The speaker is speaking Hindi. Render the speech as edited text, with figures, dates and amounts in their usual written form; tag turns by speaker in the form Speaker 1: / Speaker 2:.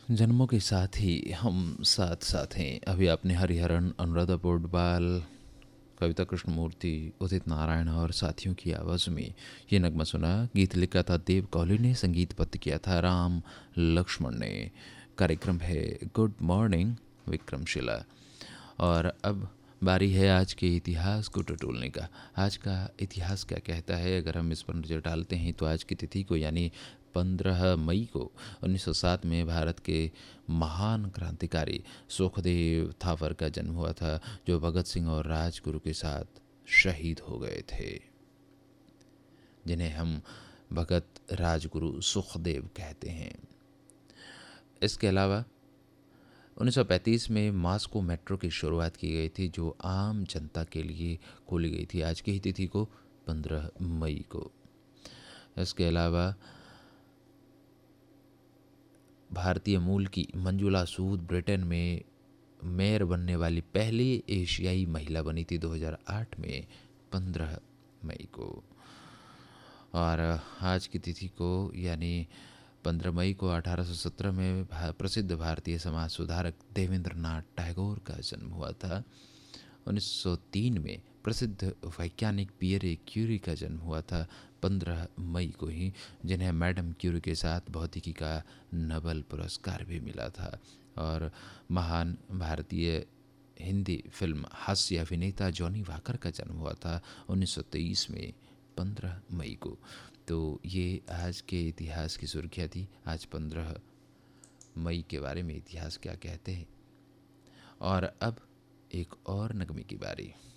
Speaker 1: जन्मों के साथ ही हम साथ साथ हैं। अभी आपने हरिहरन, अनुराधा पोडबाल, कविता कृष्णमूर्ति, उदित नारायण और साथियों की आवाज़ में ये नगमा सुना। गीत लिखा था देव कौली ने, संगीतबद्ध किया था राम लक्ष्मण ने। कार्यक्रम है गुड मॉर्निंग विक्रमशिला। और अब बारी है आज के इतिहास को टटोलने का। आज का इतिहास क्या कहता है, अगर हम इस पर नज़र डालते हैं तो आज की तिथि को यानी 15 मई को 1907 में भारत के महान क्रांतिकारी सुखदेव थापर का जन्म हुआ था, जो भगत सिंह और राजगुरु के साथ शहीद हो गए थे, जिन्हें हम भगत राजगुरु सुखदेव कहते हैं। इसके अलावा 1935 में मास्को मेट्रो की शुरुआत की गई थी, जो आम जनता के लिए खोली गई थी आज की ही तिथि को 15 मई को। इसके अलावा भारतीय मूल की मंजुला सूद ब्रिटेन में मेयर बनने वाली पहली एशियाई महिला बनी थी 2008 में 15 मई को। और आज की तिथि को यानी 15 मई को 1817 में प्रसिद्ध भारतीय समाज सुधारक देवेंद्रनाथ टैगोर का जन्म हुआ था। 1903 में प्रसिद्ध वैज्ञानिक पियरे क्यूरी का जन्म हुआ था 15 मई को ही, जिन्हें मैडम क्यूरी के साथ भौतिकी का नोबेल पुरस्कार भी मिला था। और महान भारतीय हिंदी फिल्म हास्य अभिनेता जॉनी वाकर का जन्म हुआ था 1923 में 15 मई को। तो ये आज के इतिहास की सुर्खियाँ थी। आज 15 मई के बारे में इतिहास क्या कहते हैं। और अब एक और नगमे की बारी।